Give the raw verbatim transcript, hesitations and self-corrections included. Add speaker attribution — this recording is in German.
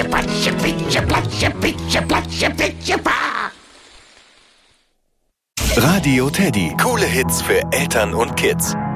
Speaker 1: Patsche, Pitsche, Platsche, Pitsche, Platsche, Pitsche, Pa.
Speaker 2: Radio Teddy. Coole Hits für Eltern und Kids.